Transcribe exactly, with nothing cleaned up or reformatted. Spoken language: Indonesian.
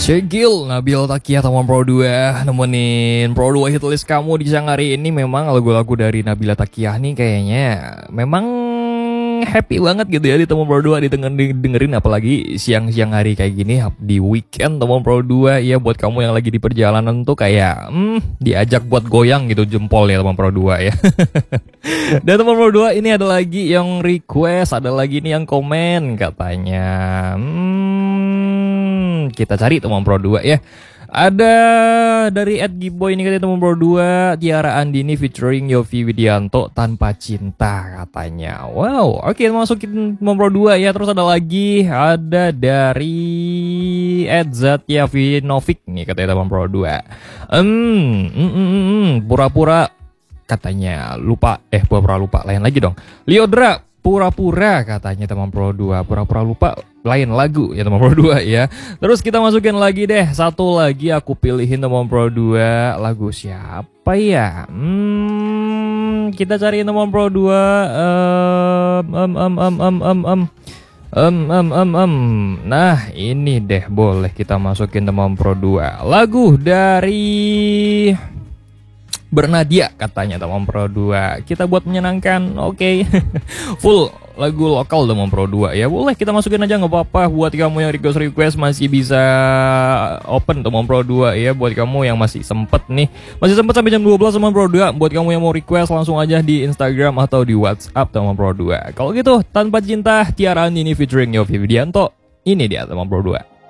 Cegil, Nabila Takia teman Pro dua nemenin Pro dua hitlist kamu di siang hari ini. Memang lagu-lagu dari Nabila Takia nih kayaknya memang happy banget gitu ya di teman Pro dua didengerin, dengerin apalagi siang-siang hari kayak gini di weekend teman Pro dua ya. Buat kamu yang lagi di perjalanan tuh kayak hmm, diajak buat goyang gitu jempol ya teman Pro dua ya. Dan teman Pro dua ini ada lagi yang request, ada lagi nih yang komen katanya. Hmm, kita cari teman Pro dua ya. Ada dari Ed Giboy ini katanya teman Pro dua, Tiara Andini featuring Yovie Widianto Tanpa Cinta katanya. Wow, oke okay, masukin teman Pro dua ya. Terus ada lagi, ada dari Ed Zatyavinovic nih katanya teman Pro dua. Hmm, mm, mm, mm, pura-pura katanya lupa, eh pura-pura lupa, lain lagi dong. Liodra pura-pura katanya teman Pro dua, pura-pura lupa lain lagu ya teman Pro dua ya. Terus kita masukin lagi deh, satu lagi aku pilihin teman Pro dua, lagu siapa ya? Hmm, kita cari teman Pro dua. Um, um, um, um, um, um, um. Um, um, um, um. Nah ini deh, boleh kita masukin teman Pro dua, lagu dari Bernadia katanya teman Pro dua. Kita buat menyenangkan, oke okay. Full lagu lokal teman Pro dua ya. Boleh kita masukin aja nggak apa-apa. Buat kamu yang request-request masih bisa open teman Pro dua ya. Buat kamu yang masih sempet nih, masih sempet sampai jam dua belas teman Pro dua. Buat kamu yang mau request langsung aja di Instagram atau di WhatsApp teman Pro dua. Kalau gitu, Tanpa Cinta Tiara Andini featuring Yovie Widianto. Ini dia teman Pro dua.